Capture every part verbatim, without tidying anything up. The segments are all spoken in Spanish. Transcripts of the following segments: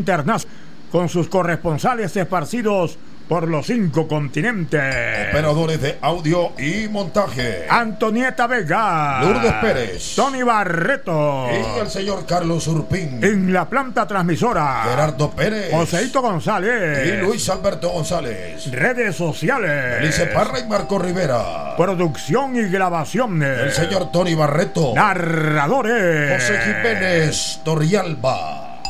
internacional, con sus corresponsales esparcidos por los cinco continentes. Operadores de audio y montaje: Antonieta Vega, Lourdes Pérez, Tony Barreto y el señor Carlos Urpín. En la planta transmisora, Gerardo Pérez, Joseito González y Luis Alberto González. Redes sociales: Elice Parra y Marco Rivera. Producción y grabación: el señor Tony Barreto. Narradores: José Jiménez Torrialba,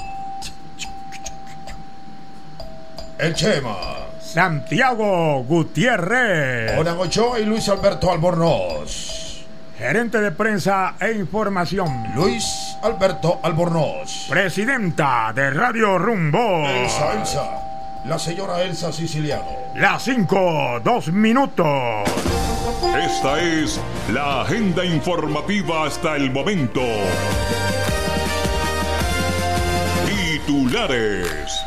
el Chema, Santiago Gutiérrez, Onan Ochoa y Luis Alberto Albornoz. Gerente de prensa e información, Luis Alberto Albornoz. Presidenta de Radio Rumbo, Elsa Elsa, la señora Elsa Siciliano. Las cinco, dos minutos. Esta es la agenda informativa hasta el momento. Titulares.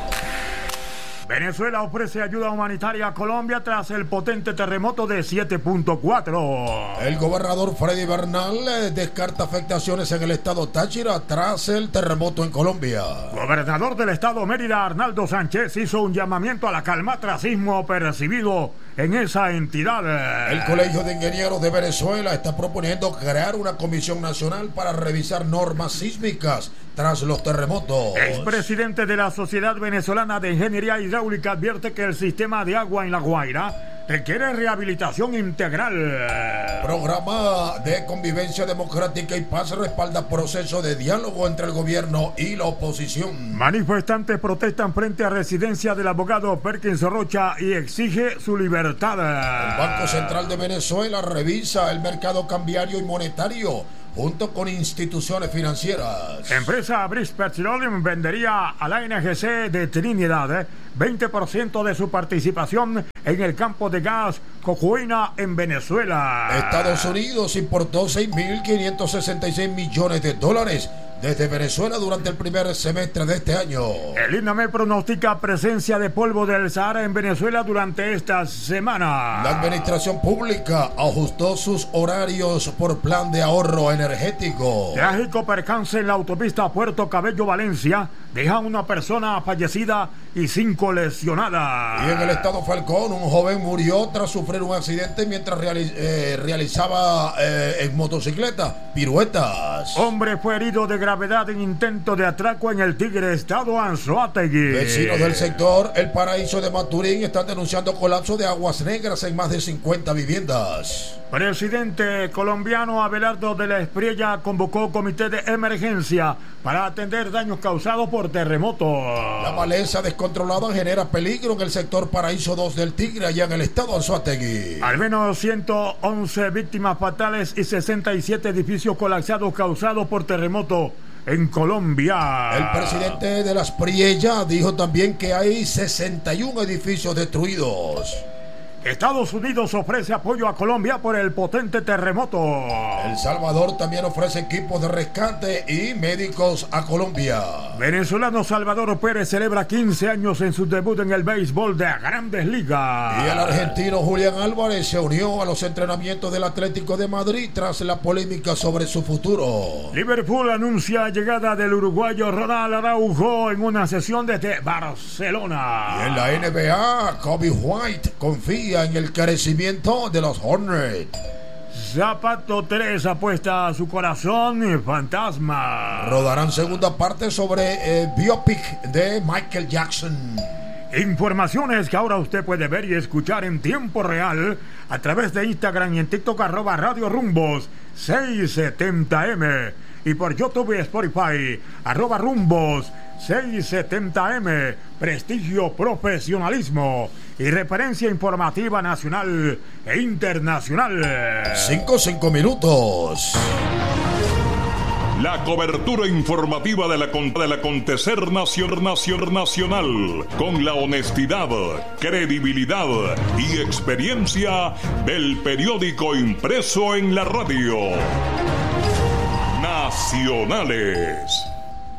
Venezuela ofrece ayuda humanitaria a Colombia tras el potente terremoto de siete punto cuatro. El gobernador Freddy Bernal eh, descarta afectaciones en el estado Táchira tras el terremoto en Colombia. Gobernador del estado Mérida, Arnaldo Sánchez, hizo un llamamiento a la calma tras sismo percibido en esa entidad. El Colegio de Ingenieros de Venezuela está proponiendo crear una comisión nacional para revisar normas sísmicas tras los terremotos. Expresidente de la Sociedad Venezolana de Ingeniería Hidráulica advierte que el sistema de agua en La Guaira requiere rehabilitación integral. Programa de Convivencia Democrática y Paz respalda proceso de diálogo entre el gobierno y la oposición. Manifestantes protestan frente a residencia del abogado Perkins Rocha y exige su libertad. El Banco Central de Venezuela revisa el mercado cambiario y monetario junto con instituciones financieras. Empresa British Petroleum vendería a la N G C de Trinidad veinte por ciento de su participación en el campo de gas Cocuina en Venezuela. Estados Unidos importó seis mil quinientos sesenta y seis millones de dólares desde Venezuela durante el primer semestre de este año. El INAME pronostica presencia de polvo del Sahara en Venezuela durante esta semana. La administración pública ajustó sus horarios por plan de ahorro energético. Trágico percance en la autopista Puerto Cabello Valencia deja una persona fallecida y cinco lesionadas. Y en el estado Falcón, un joven murió tras sufrir un accidente mientras realiz eh, realizaba eh, en motocicleta piruetas. Hombre fue herido de gravedad en intento de atraco en el Tigre, estado Anzoátegui. Vecinos del sector El Paraíso de Maturín están denunciando colapso de aguas negras en más de cincuenta viviendas. Presidente colombiano Abelardo de la Espriella convocó comité de emergencia para atender daños causados por terremotos. La maleza descontrolada genera peligro en el sector Paraíso dos del Tigre, allá en el estado Anzoátegui. Al menos ciento once víctimas fatales y sesenta y siete edificios colapsados causados por terremoto en Colombia. El presidente de la Espriella dijo también que hay sesenta y uno edificios destruidos. Estados Unidos ofrece apoyo a Colombia por el potente terremoto. El Salvador también ofrece equipos de rescate y médicos a Colombia. Venezolano Salvador Pérez celebra quince años en su debut en el béisbol de Grandes Ligas. Y el argentino Julián Álvarez se unió a los entrenamientos del Atlético de Madrid tras la polémica sobre su futuro. Liverpool anuncia llegada del uruguayo Ronald Araujo en una sesión desde Barcelona. Y en la N B A, Kobe White confía en el crecimiento de los Hornets. Zapato tres apuesta a su corazón y fantasma. Rodarán segunda parte sobre eh, biopic de Michael Jackson. Informaciones que ahora usted puede ver y escuchar en tiempo real a través de Instagram y en TikTok arroba Radio Rumbos seiscientos setenta eme y por YouTube y Spotify arroba Rumbos seiscientos setenta eme. Prestigio, profesionalismo y referencia informativa nacional e internacional. Cinco, cinco minutos. La cobertura informativa del, del acontecer nacional, nacional, con la honestidad, credibilidad y experiencia del periódico impreso en la radio. Nacionales.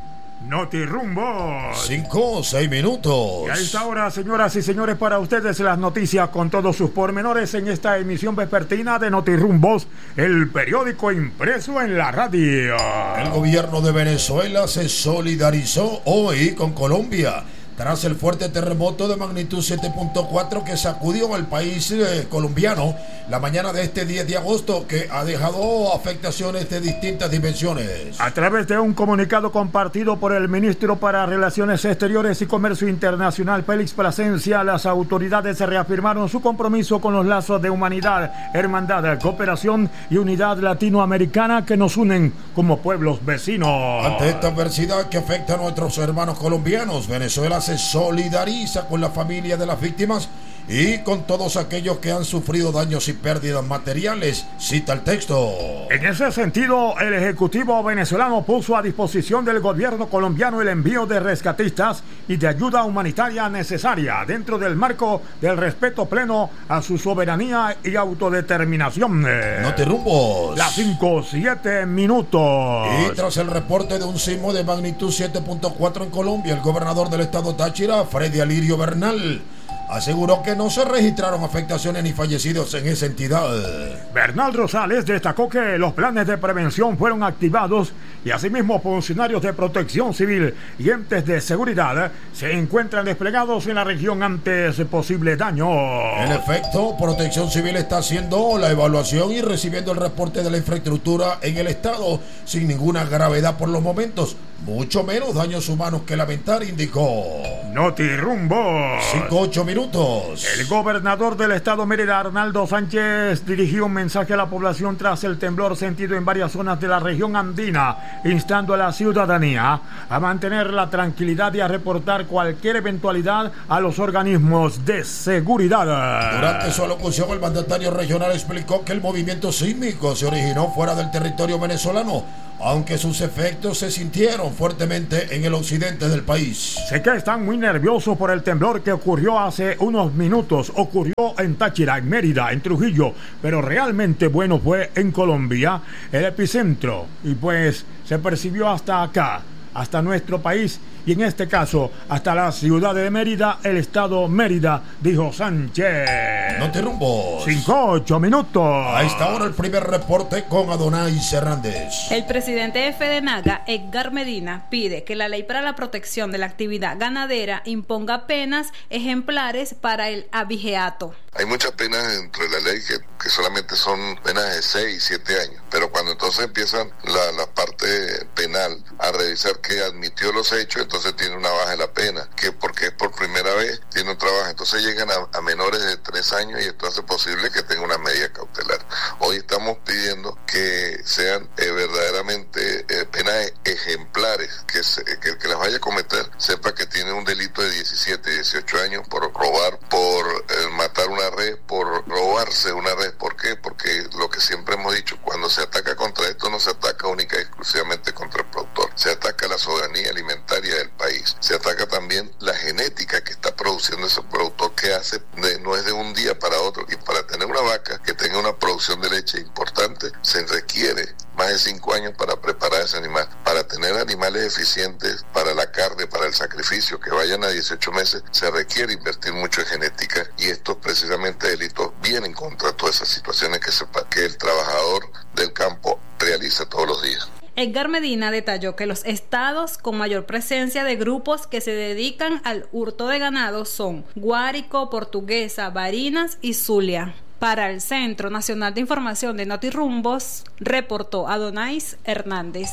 Notirumbos. Cinco o seis minutos. Y a esta hora, señoras y señores, para ustedes las noticias con todos sus pormenores en esta emisión vespertina de Notirumbos, el periódico impreso en la radio. El gobierno de Venezuela se solidarizó hoy con Colombia tras el fuerte terremoto de magnitud siete punto cuatro que sacudió al país eh, colombiano la mañana de este diez de agosto, que ha dejado afectaciones de distintas dimensiones. A través de un comunicado compartido por el ministro para Relaciones Exteriores y Comercio Internacional, Félix Plasencia, las autoridades reafirmaron su compromiso con los lazos de humanidad, hermandad, cooperación y unidad latinoamericana que nos unen como pueblos vecinos. Ante esta adversidad que afecta a nuestros hermanos colombianos, Venezuela se solidariza con la familia de las víctimas y con todos aquellos que han sufrido daños y pérdidas materiales, cita el texto. En ese sentido, el Ejecutivo venezolano puso a disposición del gobierno colombiano el envío de rescatistas y de ayuda humanitaria necesaria dentro del marco del respeto pleno a su soberanía y autodeterminación. Notirumbos. Las cinco siete minutos. Y tras el reporte de un sismo de magnitud siete punto cuatro en Colombia, el gobernador del estado Táchira, Freddy Alirio Bernal, aseguró que no se registraron afectaciones ni fallecidos en esa entidad. Bernal Rosales destacó que los planes de prevención fueron activados y asimismo funcionarios de protección civil y entes de seguridad se encuentran desplegados en la región ante ese posible daño. En efecto, Protección Civil está haciendo la evaluación y recibiendo el reporte de la infraestructura en el estado sin ninguna gravedad por los momentos, mucho menos daños humanos que lamentar, indicó. Notirumbo. Cinco, ocho minutos. El gobernador del estado Mérida, Arnaldo Sánchez, dirigió un mensaje a la población tras el temblor sentido en varias zonas de la región andina, instando a la ciudadanía a mantener la tranquilidad y a reportar cualquier eventualidad a los organismos de seguridad. Durante su alocución, el mandatario regional explicó que el movimiento sísmico se originó fuera del territorio venezolano, aunque sus efectos se sintieron fuertemente en el occidente del país. Sé que están muy nerviosos por el temblor que ocurrió hace unos minutos. Ocurrió en Táchira, en Mérida, en Trujillo, pero realmente bueno fue en Colombia, el epicentro, y pues se percibió hasta acá, hasta nuestro país, y en este caso hasta la ciudad de Mérida, el estado Mérida, dijo Sánchez. Notirumbos. Cinco, ocho minutos. A esta hora el primer reporte con Adonais Hernández. El presidente de FEDENAGA, Edgar Medina, pide que la ley para la protección de la actividad ganadera imponga penas ejemplares para el abigeato. Hay muchas penas dentro de la ley que, que solamente son penas de seis, siete años, pero cuando entonces empiezan la, la parte penal a revisar que admitió los hechos, entonces tiene una baja de la pena, que porque es por primera vez tiene otra baja, entonces llegan a, a menores de tres años y esto hace posible que tenga una medida cautelar. Hoy estamos pidiendo que sean eh, verdaderamente eh, penas ejemplares, que, se, que el que las vaya a cometer sepa que tiene un delito de diecisiete, dieciocho años por robar, por eh, matar una red, por robarse una red. ¿Por qué? Porque lo que siempre hemos dicho, cuando se ataca contra esto no se ataca única y exclusivamente contra el productor, se ataca la soberanía alimentaria del país, se ataca también la genética que está produciendo ese productor, que hace de, no es de un día para otro, y para tener una vaca que tenga una producción de leche importante se requiere más de cinco años para preparar ese animal. Para tener animales eficientes para la carne, para el sacrificio, que vayan a dieciocho meses, se requiere invertir mucho en genética, y estos precisamente delitos vienen contra todas esas situaciones que, sepa, que el trabajador del campo realiza todos los días. Edgar Medina detalló que los estados con mayor presencia de grupos que se dedican al hurto de ganado son Guárico, Portuguesa, Barinas y Zulia. Para el Centro Nacional de Información de Notirumbos, reportó Adonais Hernández.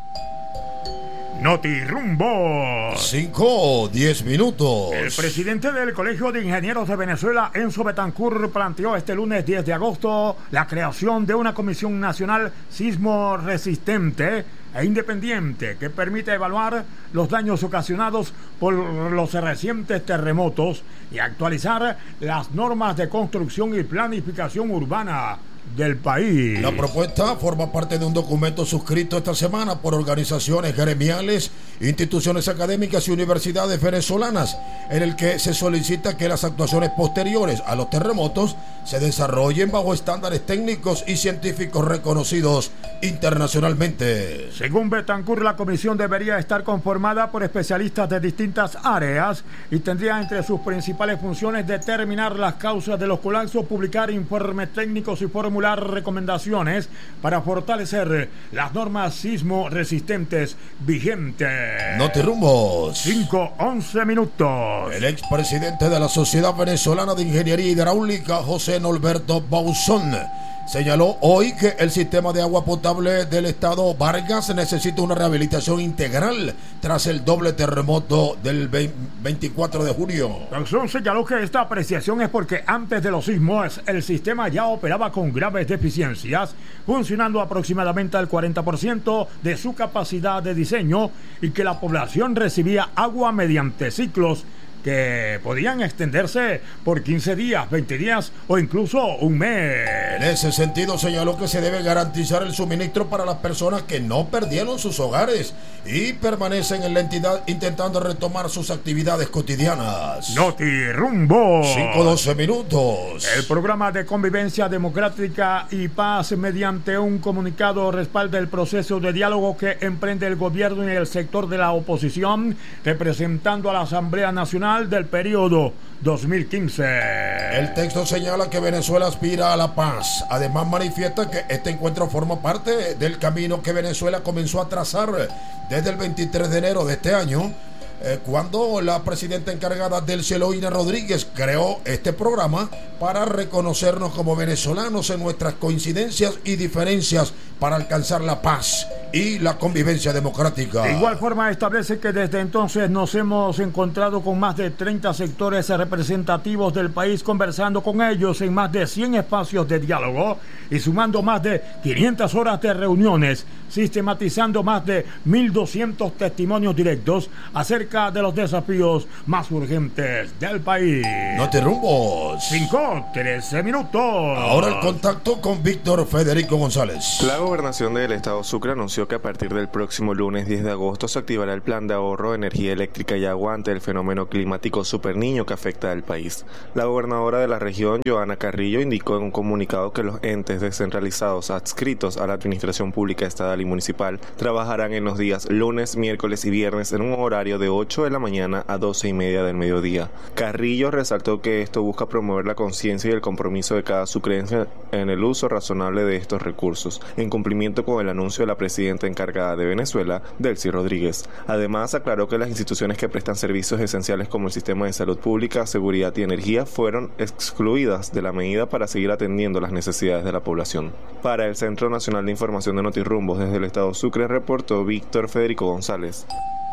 Notirumbo. Cinco, diez minutos. El presidente del Colegio de Ingenieros de Venezuela, Enzo Betancourt, planteó este lunes diez de agosto la creación de una comisión nacional sismo resistente e independiente que permita evaluar los daños ocasionados por los recientes terremotos y actualizar las normas de construcción y planificación urbana del país. La propuesta forma parte de un documento suscrito esta semana por organizaciones gremiales instituciones académicas y universidades venezolanas, en el que se solicita que las actuaciones posteriores a los terremotos se desarrollen bajo estándares técnicos y científicos reconocidos internacionalmente. Según Betancourt, la comisión debería estar conformada por especialistas de distintas áreas y tendría entre sus principales funciones determinar las causas de los colapsos, publicar informes técnicos y formular recomendaciones para fortalecer las normas sismo resistentes vigentes. Notirumbos. cinco once minutos. El expresidente de la Sociedad Venezolana de Ingeniería Hidráulica, José Norberto Bauzón, señaló hoy que el sistema de agua potable del estado Vargas necesita una rehabilitación integral tras el doble terremoto del veinticuatro de junio. Bauzón señaló que esta apreciación es porque antes de los sismos el sistema ya operaba con graves deficiencias, funcionando aproximadamente al cuarenta por ciento de su capacidad de diseño y que la población recibía agua mediante ciclos que podían extenderse por quince días, veinte días o incluso un mes. En ese sentido señaló que se debe garantizar el suministro para las personas que no perdieron sus hogares y permanecen en la entidad intentando retomar sus actividades cotidianas. Notirumbo. cinco doce minutos. El programa de convivencia democrática y paz, mediante un comunicado, respalda el proceso de diálogo que emprende el gobierno y el sector de la oposición, representando a la Asamblea Nacional del periodo dos mil quince. El texto señala que Venezuela aspira a la paz. Además manifiesta que este encuentro forma parte del camino que Venezuela comenzó a trazar desde el veintitrés de enero de este año, eh, cuando la presidenta encargada Delcy Eloína Rodríguez creó este programa para reconocernos como venezolanos en nuestras coincidencias y diferencias para alcanzar la paz y la convivencia democrática. De igual forma establece que desde entonces nos hemos encontrado con más de treinta sectores representativos del país, conversando con ellos en más de cien espacios de diálogo y sumando más de quinientas horas de reuniones, sistematizando más de mil doscientos testimonios directos acerca de los desafíos más urgentes del país. Notirumbos. cinco trece minutos. Ahora el contacto con Víctor Federico González. La gobernación del estado Sucre anunció que a partir del próximo lunes diez de agosto se activará el plan de ahorro de energía eléctrica y agua ante el fenómeno climático Super Niño que afecta al país. La gobernadora de la región, Joana Carrillo, indicó en un comunicado que los entes descentralizados adscritos a la administración pública estatal y municipal trabajarán en los días lunes, miércoles y viernes en un horario de ocho de la mañana a doce y media del mediodía. Carrillo resaltó que esto busca promover la conciencia y el compromiso de cada sucrense en el uso razonable de estos recursos, en cumplimiento con el anuncio de la presidenta encargada de Venezuela, Delcy Rodríguez. Además, aclaró que las instituciones que prestan servicios esenciales como el sistema de salud pública, seguridad y energía fueron excluidas de la medida para seguir atendiendo las necesidades de la población. Para el Centro Nacional de Información de Notirumbos desde el estado Sucre, reportó Víctor Federico González.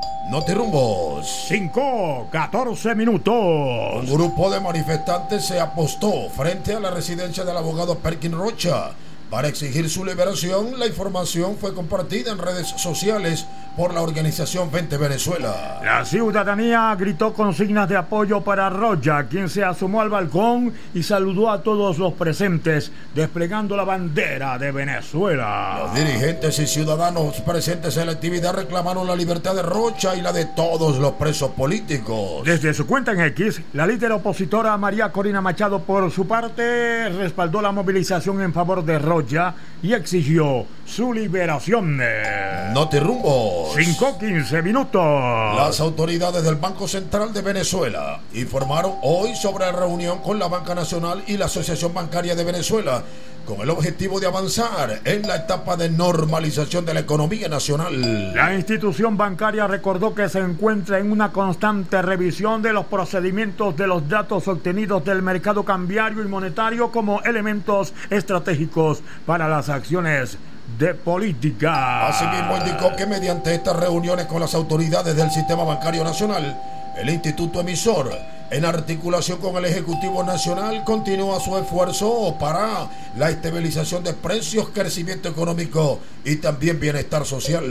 Notirumbos. cinco catorce minutos. Un grupo de manifestantes se apostó frente a la residencia del abogado Perkin Rocha para exigir su liberación. La información fue compartida en redes sociales por la organización Vente Venezuela. La ciudadanía gritó consignas de apoyo para Rocha, quien se asomó al balcón y saludó a todos los presentes, desplegando la bandera de Venezuela. Los dirigentes y ciudadanos presentes en la actividad reclamaron la libertad de Rocha y la de todos los presos políticos. Desde su cuenta en X, la líder opositora María Corina Machado, por su parte, respaldó la movilización en favor de Rocha y exigió su liberación. Notirumbos. cinco quince minutos. Las autoridades del Banco Central de Venezuela informaron hoy sobre la reunión con la Banca Nacional y la Asociación Bancaria de Venezuela con el objetivo de avanzar en la etapa de normalización de la economía nacional. La institución bancaria recordó que se encuentra en una constante revisión de los procedimientos de los datos obtenidos del mercado cambiario y monetario como elementos estratégicos para las acciones de política. Asimismo indicó que mediante estas reuniones con las autoridades del sistema bancario nacional, el instituto emisor, en articulación con el Ejecutivo Nacional, continúa su esfuerzo para la estabilización de precios, crecimiento económico y también bienestar social.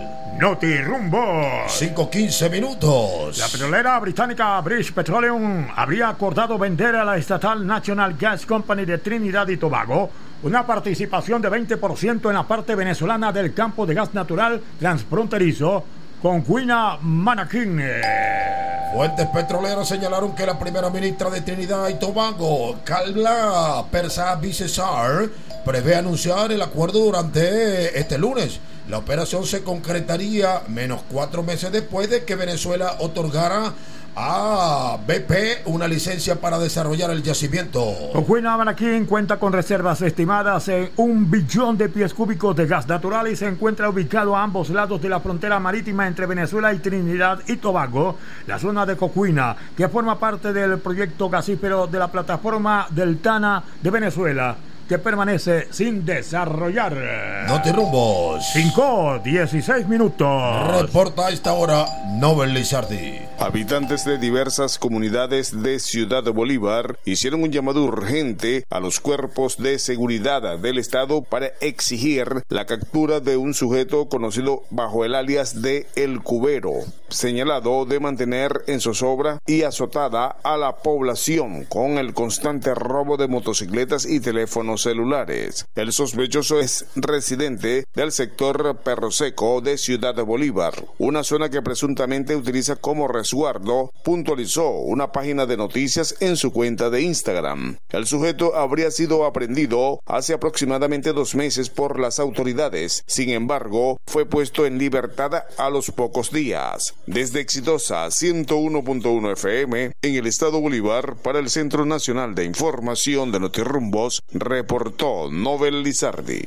Notirumbo. cinco quince minutos. La petrolera británica British Petroleum habría acordado vender a la estatal National Gas Company de Trinidad y Tobago una participación de veinte por ciento en la parte venezolana del campo de gas natural transfronterizo con Cuina Manaquín. Fuentes petroleras señalaron que la primera ministra de Trinidad y Tobago, Carla Persabi Cesar, prevé anunciar el acuerdo durante este lunes. La operación se concretaría menos cuatro meses después de que Venezuela otorgara a B P una licencia para desarrollar el yacimiento. Cocuina Manaquín cuenta con reservas estimadas en un billón de pies cúbicos de gas natural y se encuentra ubicado a ambos lados de la frontera marítima entre Venezuela y Trinidad y Tobago, la zona de Cocuina, que forma parte del proyecto gasífero de la plataforma del Tana de Venezuela, que permanece sin desarrollar. Notirumbos. cinco, dieciséis minutos. Reporta a esta hora Nobel Lizardi. Habitantes de diversas comunidades de Ciudad Bolívar hicieron un llamado urgente a los cuerpos de seguridad del Estado para exigir la captura de un sujeto conocido bajo el alias de El Cubero, señalado de mantener en zozobra y azotada a la población con el constante robo de motocicletas y teléfonos celulares. El sospechoso es residente del sector Perro Seco de Ciudad Bolívar, una zona que presuntamente utiliza como resguardo, puntualizó una página de noticias en su cuenta de Instagram. El sujeto habría sido aprehendido hace aproximadamente dos meses por las autoridades. Sin embargo, fue puesto en libertad a los pocos días. Desde Exitosa ciento uno punto uno F M en el estado Bolívar, para el Centro Nacional de Información de Notirumbos, reportó Nobel Lizardi.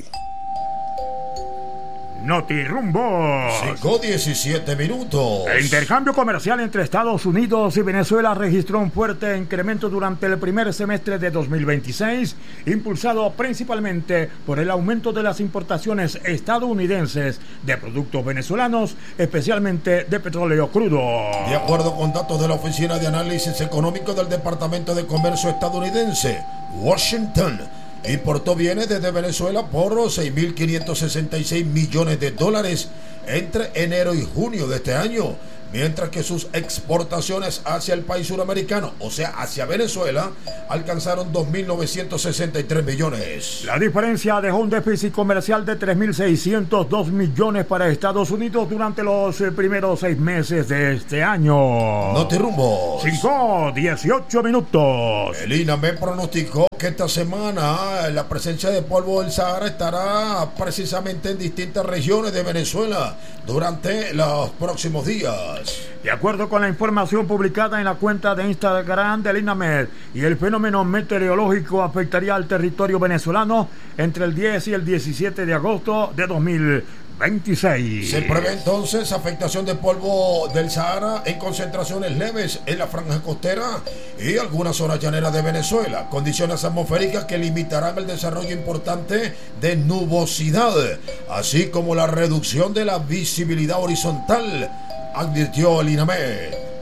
Notirumbos. cinco diecisiete minutos. El intercambio comercial entre Estados Unidos y Venezuela registró un fuerte incremento durante el primer semestre de dos mil veintiséis, impulsado principalmente por el aumento de las importaciones estadounidenses de productos venezolanos, especialmente de petróleo crudo. De acuerdo con datos de la Oficina de Análisis Económico del Departamento de Comercio estadounidense, Washington importó bienes desde Venezuela por seis mil quinientos sesenta y seis millones de dólares entre enero y junio de este año, mientras que sus exportaciones hacia el país suramericano, o sea, hacia Venezuela, alcanzaron dos mil novecientos sesenta y tres millones. La diferencia dejó un déficit comercial de tres mil seiscientos dos millones para Estados Unidos durante los primeros seis meses de este año. Notirumbos. cinco, dieciocho minutos. El INAME pronosticó que esta semana la presencia de polvo del Sahara estará precisamente en distintas regiones de Venezuela durante los próximos días. De acuerdo con la información publicada en la cuenta de Instagram del INAMED, y el fenómeno meteorológico afectaría al territorio venezolano entre el diez y el diecisiete de agosto de dos mil veintiséis. Se prevé entonces afectación de polvo del Sahara en concentraciones leves en la franja costera y algunas zonas llaneras de Venezuela, condiciones atmosféricas que limitarán el desarrollo importante de nubosidad, así como la reducción de la visibilidad horizontal, advirtió el INAMED.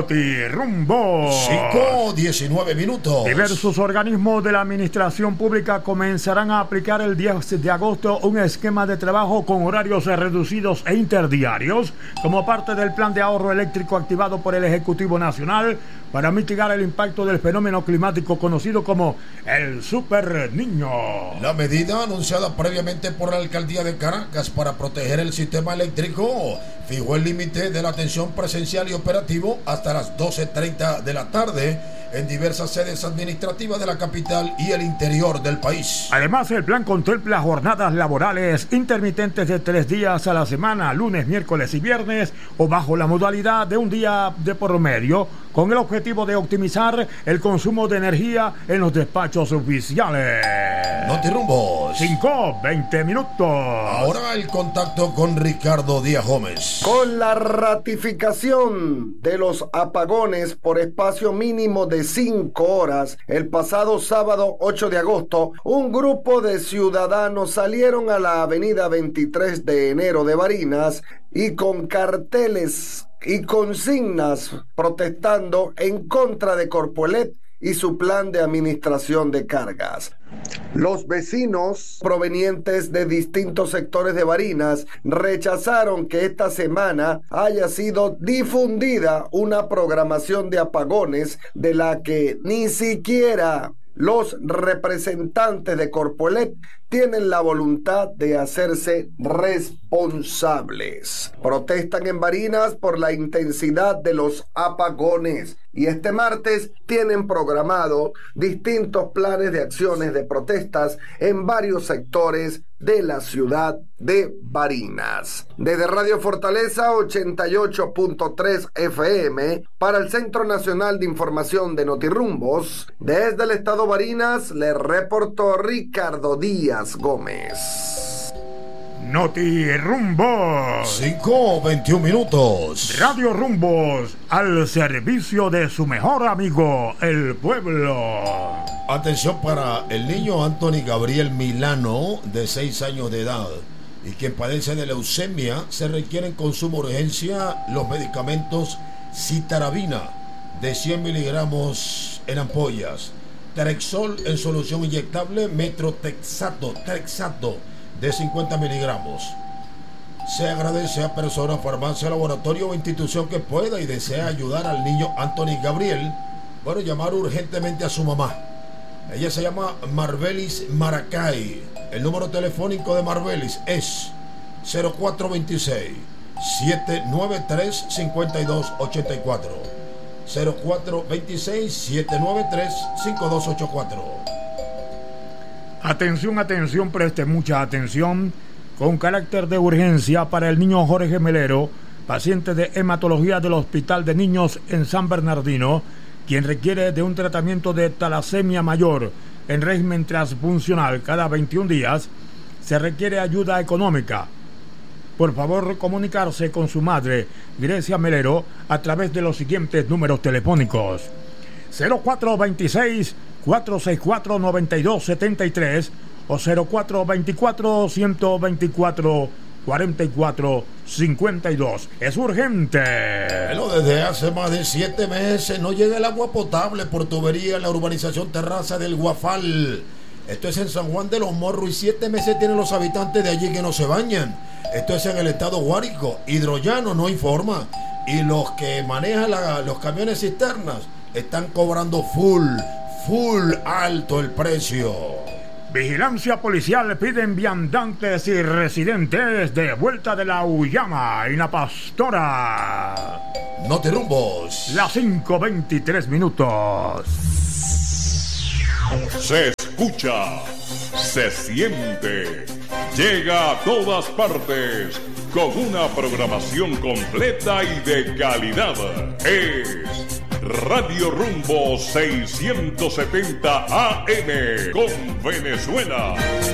Notirumbo. cinco diecinueve minutos. Diversos organismos de la administración pública comenzarán a aplicar el diez de agosto un esquema de trabajo con horarios reducidos e interdiarios como parte del plan de ahorro eléctrico activado por el Ejecutivo Nacional para mitigar el impacto del fenómeno climático conocido como el Super Niño. La medida, anunciada previamente por la alcaldía de Caracas para proteger el sistema eléctrico, fijó el límite de la atención presencial y operativo hasta las doce treinta de la tarde en diversas sedes administrativas de la capital y el interior del país. Además, el plan contempla jornadas laborales intermitentes de tres días a la semana, lunes, miércoles y viernes, o bajo la modalidad de un día de por medio, con el objetivo de optimizar el consumo de energía en los despachos oficiales. Notirumbos. cinco, veinte minutos. Ahora el contacto con Ricardo Díaz Gómez. Con la ratificación de los apagones por espacio mínimo de cinco horas, el pasado sábado ocho de agosto, un grupo de ciudadanos salieron a la avenida veintitrés de enero de Barinas y con carteles y consignas protestando en contra de Corpoelec y su plan de administración de cargas. Los vecinos provenientes de distintos sectores de Barinas rechazaron que esta semana haya sido difundida una programación de apagones de la que ni siquiera los representantes de Corpoelec tienen la voluntad de hacerse responsables. Protestan en Barinas por la intensidad de los apagones y este martes tienen programado distintos planes de acciones de protestas en varios sectores de la ciudad de Barinas. Desde Radio Fortaleza ochenta y ocho punto tres F M para el Centro Nacional de Información de Notirrumbos, desde el estado Barinas le reportó Ricardo Díaz Gómez. Notirrumbos. cinco veintiún minutos. Radio Rumbos al servicio de su mejor amigo, el pueblo. Atención para el niño Anthony Gabriel Milano, de seis años de edad, y quien padece de leucemia. Se requieren con suma urgencia los medicamentos Citarabina de cien miligramos en ampollas, Trexol en solución inyectable, Metrotexato, Trexato de cincuenta miligramos. Se agradece a persona, farmacia, laboratorio o institución que pueda y desea ayudar al niño Anthony Gabriel. Bueno, llamar urgentemente a su mamá. Ella se llama Marbelis Maracay. El número telefónico de Marbelis es cero cuatro dos seis, siete nueve tres, cinco dos ocho cuatro. cero cuatro dos seis, siete nueve tres, cinco dos ocho cuatro. Atención, atención, preste mucha atención. Con carácter de urgencia para el niño Jorge Melero, paciente de hematología del Hospital de Niños en San Bernardino, quien requiere de un tratamiento de talasemia mayor en régimen transfuncional cada veintiún días, se requiere ayuda económica. Por favor, comunicarse con su madre, Grecia Melero, a través de los siguientes números telefónicos: cero cuatro dos seis, cuatro seis cuatro, nueve dos siete tres o cero cuatro dos cuatro, uno dos cuatro, cuarenta y cuatro cincuenta y dos. Es urgente. Bueno, desde hace más de siete meses no llega el agua potable por tubería en la urbanización Terraza del Guafal. Esto es en San Juan de los Morros y siete meses tienen los habitantes de allí que no se bañan. Esto es en el estado Guárico. Hidrollano no informa. Y los que manejan la, los camiones cisternas están cobrando full, full alto el precio. Vigilancia policial piden viandantes y residentes de vuelta de la Uyama y la Pastora. Notirrumbos. Las cinco veintitrés minutos. Se escucha, se siente, llega a todas partes con una programación completa y de calidad. Es Radio Rumbo seiscientos setenta A M con Venezuela.